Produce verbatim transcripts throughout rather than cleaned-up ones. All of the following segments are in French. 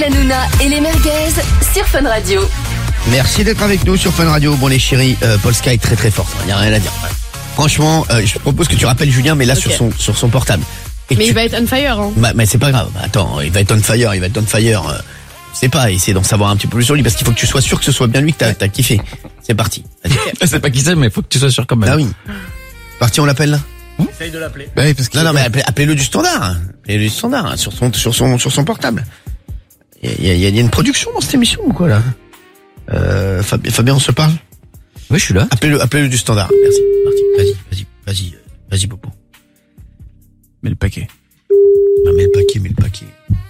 Hanouna et les merguez sur Fun Radio. Merci d'être avec nous sur Fun Radio. Bon les chéris, euh, Polska est très très forte, il n'y a rien à dire. Franchement, euh, je propose que tu rappelles Julien, mais là okay. sur son sur son portable. Et mais tu... il va être on fire. Hein. Bah, mais c'est pas grave. Attends, il va être on fire, il va être on fire. Euh, je sais pas, essayer d'en savoir un petit peu plus sur lui parce qu'il faut que tu sois sûr que ce soit bien lui que t'as, t'as kiffé. C'est parti. C'est pas qui c'est, mais il faut que tu sois sûr quand même. Ah oui. Parti, on l'appelle là. Hum Essaye de l'appeler. Bah oui, parce que non, non, mais appelez, appelez-le du standard. Hein. Appelez-le du standard hein, sur son sur son sur son portable. Il y a, y, a, y a une production dans cette émission ou quoi là? Euh, Fabien, Fabien, on se parle? Oui, je suis là. Appelez-le, appelez-le du standard. Merci. Parti. Vas-y, vas-y, vas-y, vas-y, Popo. Mets le paquet. Ah, mets le paquet, mets le paquet.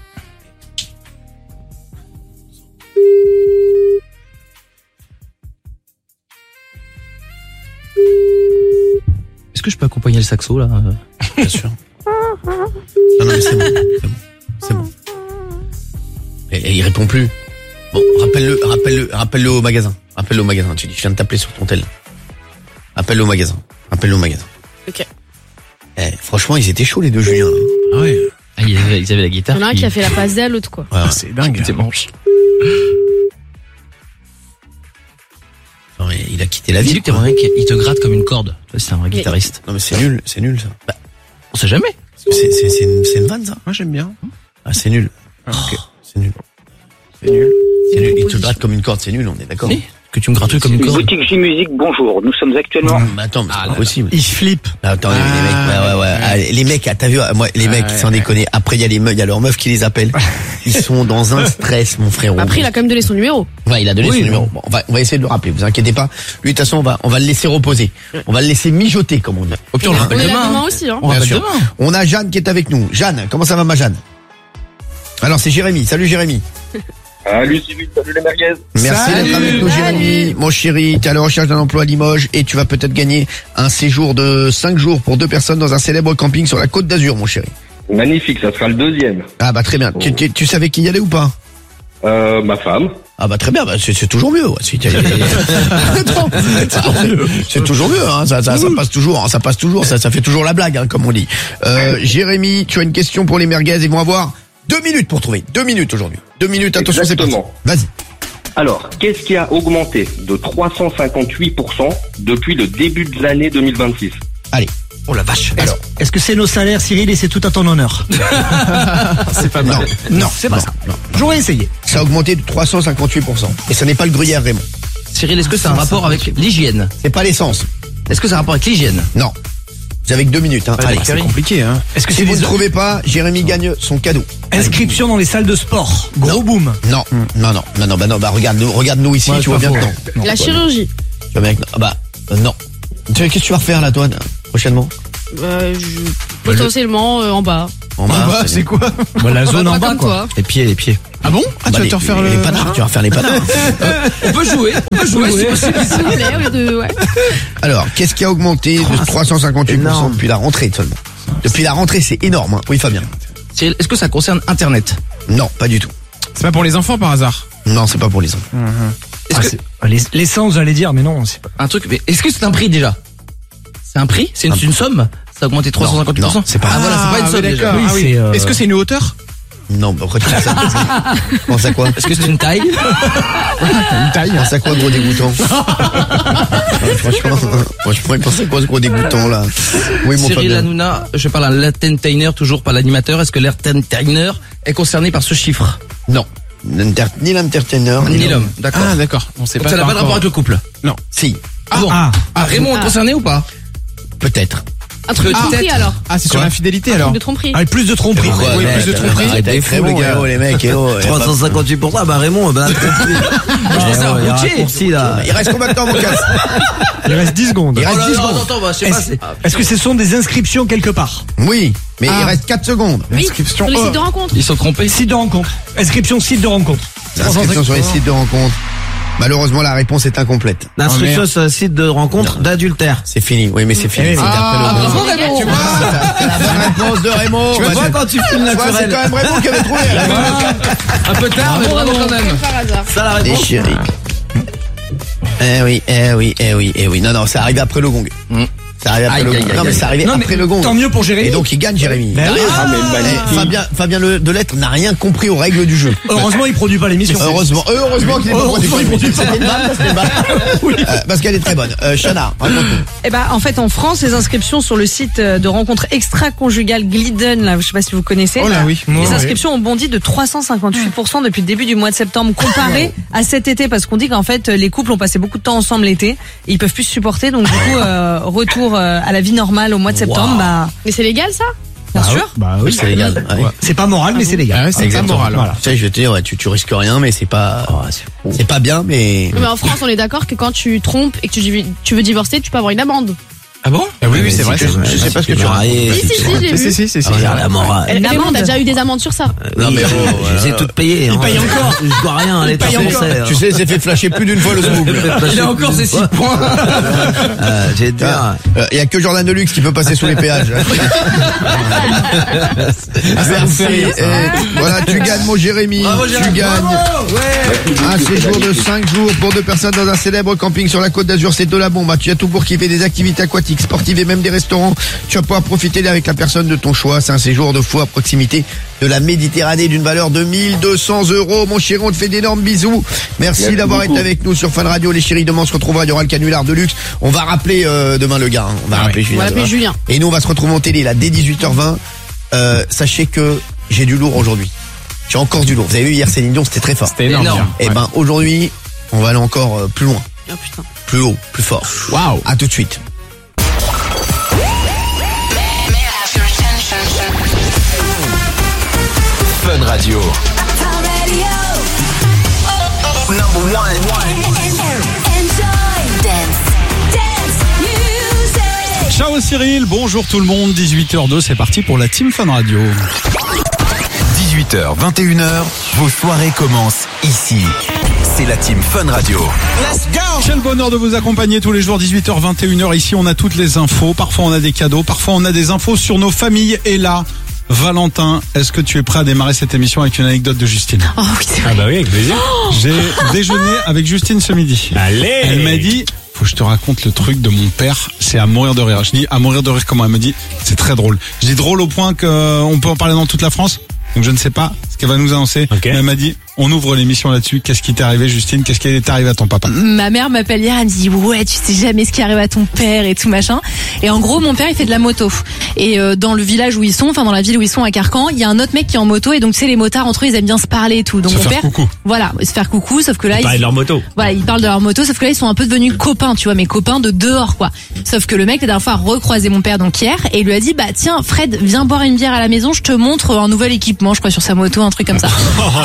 Est-ce que je peux accompagner le saxo là? Bien sûr. Non, non, mais c'est bon, c'est bon, c'est bon. Et, et il répond plus. Bon, rappelle-le, rappelle-le, rappelle-le au magasin. Rappelle-le au magasin. Tu dis, je viens de t'appeler sur ton tel. Rappelle-le au magasin. Rappelle-le au magasin. Ok. Eh, franchement, ils étaient chauds les deux Julien. Ah ouais. Ah, ils avaient, ils avaient la guitare. Il y en a un qui a fait la passe d'elle, l'autre quoi. Ouais, ah, c'est dingue. C'est manche. Non, mais il a quitté la vie. Dis-lui que t'es vrai qu'il te gratte comme une corde. Toi, c'est un vrai guitariste. Non, mais c'est nul, c'est nul ça. Bah, on sait jamais. C'est, c'est, c'est, une, c'est une vanne ça. Moi j'aime bien. Ah, c'est nul. Ah, ok. C'est nul. C'est nul. C'est nul. Il te gratte comme une corde, c'est nul, on est d'accord. Oui. Que tu me grattes comme une corde. Boutique J-Musique, bonjour. Nous sommes actuellement... Mmh, attends, mais c'est ah, pas possible. Il flippe. Ah, attends, ah, les mecs, ouais, ouais, ouais. Ah, les mecs, t'as vu, moi, les mecs, ouais, sans ouais. déconner. Après, il y a les meufs, il y a leurs meufs qui les appellent. Ils sont dans un stress, mon frérot. Après, il a quand même donné son numéro. Ouais, il a donné oui, son numéro. Bon, on va, on va essayer de le rappeler. Vous inquiétez pas. Lui, de toute façon, on va, on va le laisser reposer. On va le laisser mijoter, comme on dit. Au pire, on le rappelle demain. demain. demain aussi, hein. On Bien rappelle sûr. demain. On a Jeanne qui est avec nous. Jeanne, comment ça va, ma Jeanne? Alors, c'est Jérémy. Salut, Jérémy. Salut Cyril, salut les merguez. Merci Salut. d'être avec nous, Jérémy. Mon chéri, t'es à la recherche d'un emploi à Limoges et tu vas peut-être gagner un séjour de cinq jours pour deux personnes dans un célèbre camping sur la Côte d'Azur, mon chéri. Magnifique, ça sera le deuxième. Ah bah très bien. Oh. Tu, tu, tu savais qui y allait ou pas? Euh, ma femme. Ah bah très bien, bah c'est, c'est toujours mieux. Ouais. C'est, Attends, c'est toujours mieux, hein. ça, ça, ça passe toujours, hein. ça passe toujours, ça, ça fait toujours la blague, hein, comme on dit. Euh, Jérémy, tu as une question pour les merguez, ils vont avoir deux minutes pour trouver. Deux minutes aujourd'hui. Deux minutes, attention, Exactement. c'est parti. Vas-y. Alors, qu'est-ce qui a augmenté de trois cent cinquante-huit pour cent depuis le début de l'année deux mille vingt-six? Allez. Oh la vache. Alors, est-ce que c'est nos salaires, Cyril, et c'est tout à ton honneur? C'est pas mal. non, non, c'est pas non, ça. non. J'aurais essayé. Ça a augmenté de trois cent cinquante-huit pour cent. Et ça n'est pas le gruyère Raymond. Cyril, est-ce que c'est un rapport avec l'hygiène? C'est pas l'essence. Est-ce que c'est un rapport avec l'hygiène? Non. Vous avez que deux minutes, hein. Ouais, Allez, C'est compliqué, hein. Est-ce que si c'est vous ne les trouvez pas, Jérémy gagne son cadeau. inscriptions dans les salles de sport? Gros Non. boom. Non, non, non, non, non, bah non, bah regarde nous, regarde nous ici, Ouais, tu c'est vois pas bien faux. que non. La chirurgie. Tu vois bien que non. Ah bah euh, non. Tu sais, qu'est-ce que tu vas refaire là, toi, prochainement? Euh, je... Potentiellement euh, en bas. En bas, bah, c'est quoi? Bah, la zone Pas en bas, comme quoi. toi. Les pieds, les pieds. Ah bon? Ah, Bah, tu vas les, te refaire les, le... les panards, tu vas refaire les panards. On peut jouer. On peut jouer. C'est possible. S'il vous plaît, au lieu de... ouais. Alors, qu'est-ce qui a augmenté de trois cent cinquante-huit pour cent Énorme. depuis la rentrée seulement? Depuis la rentrée, c'est énorme, hein. Oui, Fabien. Cyril, est-ce que ça concerne Internet? Non, pas du tout. C'est pas pour les enfants par hasard? Non, c'est pas pour les enfants. Est-ce Ah, que c'est- l'ess- L'essence, j'allais dire, mais non. c'est pas- un truc, mais est-ce que c'est un prix déjà? C'est un prix? C'est une, une somme? Ça a augmenté trois cent cinquante-huit pour cent? Non, c'est pas- Ah voilà, c'est pas une Ah, somme oui, déjà. d'accord. Oui, Ah, oui. c'est, euh, Est-ce que c'est une hauteur? Non, bah après tu penses à quoi? Tu penses à quoi? Est-ce que c'est une taille? Une taille. Tu penses à quoi, gros dégoûtant? Ouais, franchement, franchement, il pense à quoi, ce gros dégoûtant, là? Oui, mon Cyril Fabien. Hanouna, je parle à l'entertainer, toujours pas l'animateur. Est-ce que l'entertainer est concerné par ce chiffre? Non. L'inter- Ni l'entertainer, Ni l'homme, d'accord. Ah, d'accord. On sait Donc pas. ça n'a pas de encore. rapport avec le couple. Non. Si. Ah bon. Ah, Ah, Raymond est Ah. concerné ou pas? Peut-être. Un truc de Peut-être. tromperie alors. Ah, c'est sur Quoi? l'infidélité Un alors? truc de tromperie. avec plus de tromperie. Oui, plus de tromperie. Arrête avec Raymond, les gars. eh oh, les mecs, eh oh, eh, trois cent cinquante-huit pour cent, bah Raymond, bah, Je sais, un il y a un routier. raccourci là. Il reste combien de temps, mon casse? Il reste dix secondes. Il Oh reste là dix là, secondes. attends, attends, bah, je sais pas. Est-ce c'est- est-ce que ce sont des inscriptions quelque part? Oui, mais il Ah. reste quatre secondes. Oui, Inscription. sur les Oh. sites de rencontres. Ils sont trompés. Site de rencontre. Inscription site de rencontre. Inscription sur les sites de rencontres. Malheureusement, la réponse est incomplète. L'instruction merde. sur un site de rencontre d'adultère. C'est fini. Oui, mais c'est fini. Eh oui. C'était après le Ah, bon. bravo, Raymond. Tu vois, la bonne réponse de Raymond. Tu Bah, vois c'est- quand tu filmes tu vois, c'est naturel. quand même Raymond qui avait trouvé. Un peu tard, mais bravo quand même. Par hasard. Ça la Les réponse. chéris. Eh oui, eh oui, eh oui, eh oui. Non, non, ça arrive après le gong. Mm. Ça C'est arrivé après Aïe, le aïe, gong. aïe, Non mais aïe. c'est arrivé Non, mais après le gong. tant mieux pour Jérémy. Et donc il gagne Jérémy. Ben oui. Ah, mais Eh, magnifique. Fabien, Fabien Le- Delettre n'a rien compris aux règles du jeu. Heureusement, il produit pas l'émission. Heureusement, heureusement qu'il est pas Heureusement, produit. il produit pas. C'était une vanne, c'était une vanne. Euh, parce qu'elle est très bonne. Euh, Chana, raconte-nous. Eh ben, en fait, en France, les inscriptions sur le site de rencontre extra-conjugale Glidden, là, je sais pas si vous connaissez. Oh là, oui. Les Ouais, inscriptions ont bondi de trois cent cinquante-huit pour cent depuis le début du mois de septembre, comparé à cet été, parce qu'on dit qu'en fait, les couples ont passé beaucoup de temps ensemble l'été, et ils peuvent plus se supporter, donc du coup, euh, retour euh, à la vie normale au mois de septembre, bah, Mais c'est légal ça? bien sûr. Bah oui, C'est légal. Ouais. C'est pas moral, mais c'est légal. Ah ouais, c'est Exactement. pas moral. Voilà. Tu sais, je vais te dire, ouais, tu, tu risques rien, mais c'est pas, c'est pas bien, mais. Mais en France, on est d'accord que quand tu trompes et que tu, div- tu veux divorcer, tu peux avoir une amende. Ah bon? Ah oui, oui, c'est vrai. Je, c'est vrai. je sais pas ce que tu racontes. marié. Si, si, si, j'ai Si, vu. si, si, si. Ah, la morale. Eh, Une Raymond, amende. t'as déjà eu des amendes sur ça? Non mais oh, Je les ai toutes payées. Il paye encore. Je dois rien à l'État paye encore. français. tu sais, c'est fait flasher plus d'une fois le smoogle. Il a encore ses six points. Euh, J'ai dit. Il y a que Jordan Deluxe qui peut passer sous les péages. Merci. Eh, voilà, tu gagnes mon Jérémy. Tu gagnes un séjour de cinq jours pour deux personnes dans un célèbre camping sur la Côte d'Azur. C'est de la bombe. Tu as tout pour kiffer, des activités aquatiques, sportives et même des restaurants. Tu vas pouvoir profiter avec la personne de ton choix. C'est un séjour de fou à proximité de la Méditerranée d'une valeur de mille deux cents euros. Mon chéri, on te fait d'énormes bisous. Merci, Merci d'avoir beaucoup. été avec nous sur Fun Radio. Les chéris, demain on se retrouvera. Il y aura le canular de luxe. On va rappeler euh, demain le gars. hein. On va Ah rappeler ouais. Julien. On va appeler demain. Julien. Et nous, on va se retrouver en télé là dès dix-huit heures vingt. Euh, sachez que j'ai du lourd aujourd'hui. J'ai encore du lourd. Vous avez vu hier Céline Dion, c'était très fort. C'était énorme. Énorme. hier. Et Ouais. ben aujourd'hui, on va aller encore euh, plus loin, Oh putain. plus haut, plus fort. Waouh. À tout de suite. Fun Radio. Ciao Cyril, bonjour tout le monde, dix-huit heures deux, c'est parti pour la Team Fun Radio. dix-huit heures, vingt et une heures, vos soirées commencent ici. C'est la Team Fun Radio. Quel bonheur de vous accompagner tous les jours, dix-huit heures, vingt et une heures, ici on a toutes les infos, parfois on a des cadeaux, parfois on a des infos sur nos familles et là... Valentin, est-ce que tu es prêt à démarrer cette émission avec une anecdote de Justine? Oh oui, c'est vrai. Ah bah oui, avec plaisir. J'ai déjeuné avec Justine ce midi. Allez. Elle m'a dit, faut que je te raconte le truc de mon père, c'est à mourir de rire. Je dis, à mourir de rire comment? Elle me dit, c'est très drôle. Je dis drôle au point qu'on peut en parler dans toute la France. Donc je ne sais pas ce qu'elle va nous annoncer. Ok. Mais elle m'a dit, on ouvre l'émission là-dessus. Qu'est-ce qui t'est arrivé, Justine? Qu'est-ce qui est arrivé à ton papa? Ma mère m'appelle hier, elle me dit ouais, tu sais jamais ce qui arrive à ton père et tout machin. Et en gros, mon père il fait de la moto. Et euh, dans le village où ils sont, enfin dans la ville où ils sont à Carcan, il y a un autre mec qui est en moto et donc tu sais les motards entre eux ils aiment bien se parler et tout. Donc Se mon faire père, coucou. voilà, se faire coucou. Sauf que là, Parler ils, de leur moto. voilà, ils parlent de leur moto. Sauf que là, ils sont un peu devenus copains, tu vois, mais copains de dehors quoi. Sauf que le mec la dernière fois a recroisé mon père donc hier et il lui a dit bah tiens Fred, viens boire une bière à la maison, je te montre un nouvel équipement, je crois sur sa moto, un truc comme ça.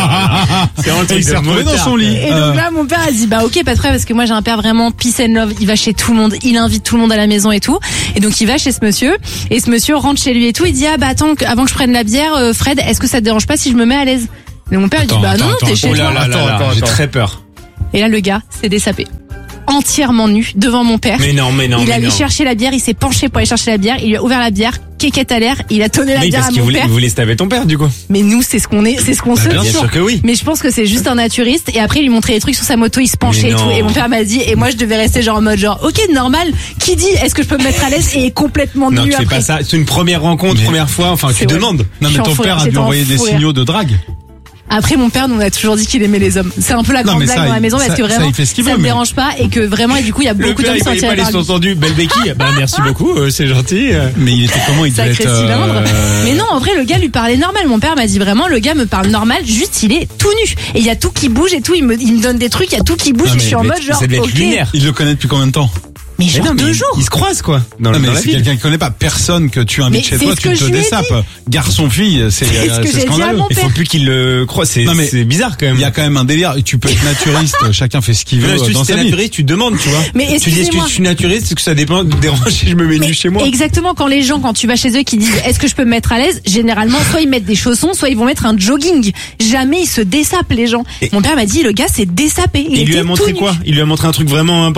C'est vraiment le Et truc il s'est de retrouvé dans motard. son lit. Et Euh, donc là, mon père a dit, bah ok, pas de problème, parce que moi j'ai un père vraiment peace and love, il va chez tout le monde, il invite tout le monde à la maison et tout. Et donc il va chez ce monsieur, et ce monsieur rentre chez lui et tout, il dit, ah bah attends, que- avant que je prenne la bière, euh, Fred, est-ce que ça te dérange pas si je me mets à l'aise? Et mon père il dit, Attends, bah attends, non, attends, t'es chez Oh toi. là là là Attends, là, attends, j'ai attends. très peur. Et là, le gars s'est désapé. Entièrement nu, devant mon père. Mais non, mais non, il mais allait non. chercher la bière, il s'est penché pour aller chercher la bière, il lui a ouvert la bière, kékette à l'air, il a tonné la Mais bière parce à qu'il mon voulait, père. il voulait se taper ton père, du coup. Mais nous, c'est ce qu'on est, c'est ce qu'on se Bien dit. sûr que oui. Mais je pense que c'est juste un naturiste. Et après, il lui montrait des trucs sur sa moto, il se penchait Mais et tout. non. Et mon père m'a dit, et moi, je devais rester genre en mode genre, ok, normal. Qui dit, est-ce que je peux me mettre à l'aise et est complètement Non, nu tu fais après. pas ça. C'est une première rencontre, Mais- première fois. Enfin, tu C'est vrai. demandes. Non Je mais suis ton en fou père rire, a dû j'étais en envoyer des fou rire. signaux de drague. Après, mon père nous a toujours dit qu'il aimait les hommes. C'est un peu la Non, grande mais blague ça, dans la il- maison ça- parce que ça, vraiment, il fait ce qu'il ça veut, me mais- dérange pas et que vraiment, et du coup, il y a Le beaucoup père, d'hommes il qui sont voyait attirés pas les par lui. sous-entendus. Belle béquille. Bah, merci beaucoup, euh, c'est gentil. euh. Mais il était comment? Il devait Sacré être... euh, cylindre. Mais non, en vrai, le gars lui parlait normal. Mon père m'a dit vraiment, le gars me parle normal, juste il est tout nu. Et il y a tout qui bouge et tout. Il me, il me donne des trucs, il y a tout qui bouge Non, et mais je suis en Mais mode genre, ça devait être ok. lunaire. Il le connaît depuis combien de temps? Mais Mais genre non, mais deux ils- jours. Ils se croisent, quoi. Dans, Non le- mais dans la c'est ville. quelqu'un qui connaît pas personne que tu invites Mais chez c'est toi, ce tu que te je lui ai dessapes. Garçon fille, c'est C'est ce que euh, j'ai c'est dit à scandaleux. mon Il faut père. plus qu'il le croie. C'est Non, mais- c'est bizarre, quand même. Il y a quand même un délire. Tu peux être naturiste, chacun fait ce qu'il veut Mais si dans t'es sa vie. naturiste, tu demandes, tu vois. Mais tu dis, est-ce que excusez-moi. je suis naturiste? Est-ce que ça dépend, dérange si je me mets Mais nu chez moi? exactement, quand les gens, quand tu vas chez eux, qui disent est-ce que je peux me mettre à l'aise, généralement, soit ils mettent des chaussons, soit ils vont mettre un jogging. Jamais ils se dessapent, les gens. Et- Mon père m'a dit, le gars s'est dessapé. Il, Il lui était a montré tout nu. quoi? Il lui a montré un truc vraiment important?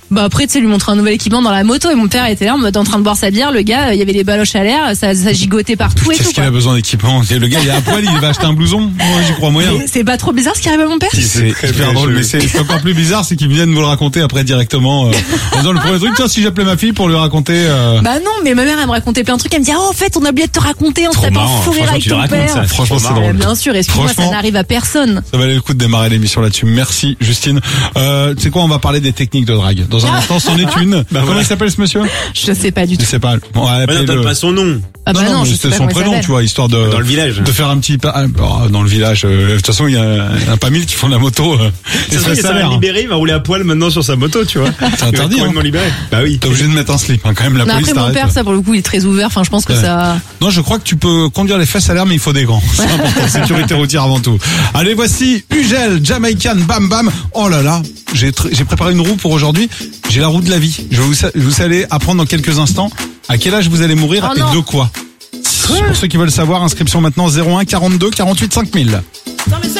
Bah après, tu sais, lui montrer un nouvel équipement dans la moto et mon père était là en mode en train de boire sa bière. Le gars, il y avait des baloches à l'air, ça, ça gigotait partout et Qu'est-ce tout. qu'il quoi. a besoin d'équipement? Le gars, il est à poil, il va acheter un blouson. Moi, j'y crois moyen. Mais C'est pas trop bizarre ce qui arrive à mon père? C'est hyper drôle, mais c'est c'est encore plus bizarre, c'est qu'ils viennent vous le raconter après directement. Euh, en disant le premier truc, tiens, si j'appelais ma fille pour lui raconter. Euh... Bah non, mais ma mère elle me racontait plein de trucs. Elle me dit oh en fait on a oublié de te raconter, on se Trop tape un marrant. fou rire Franchement, avec tu le ton racontes, père. ça. Franchement, c'est Ouais, drôle. bien sûr, excuse-moi, ça Franchement, n'arrive à personne. Ça valait le coup de démarrer l'émission là-dessus. Merci, Justine. Euh, tu sais quoi, on va parler des techniques de drague. Dans un instant, c'en est une. Bah Comment voilà. il s'appelle ce monsieur? Je sais pas du Je tout. sais pas. Bon, Ouais, appelez non, donne le... pas son nom. Ah bah non, non, non, je mais sais c'est pas son comment il prénom, s'appelle. tu vois, histoire de Dans le village. de faire un petit pas oh, dans le village. euh, De toute façon, il y a un pas mille qui font de la moto. Euh, C'est et ça, ça ça salaire. va libérer, il va rouler à poil maintenant sur sa moto, tu vois. C'est interdit. Il va Hein. complètement libéré. Bah oui. T'es obligé de mettre un slip. Hein, quand même, la Non, police après mon t'arrête. père, ça pour le coup, il est très ouvert. Enfin, je pense que Ouais. ça. Non, je crois que tu peux conduire les fesses à l'air, mais il faut des gants. C'est important. Sécurité routière avant tout. Allez, voici Ugel, Jamaican, bam bam. Oh là là, j'ai tr- j'ai préparé une roue pour aujourd'hui. J'ai la roue de la vie. Je vais vous, sa- vous allez apprendre dans quelques instants à quel âge vous allez mourir Oh et non. de quoi. Pour ceux qui veulent savoir, inscription maintenant zéro un quarante-deux quarante-huit cinq mille.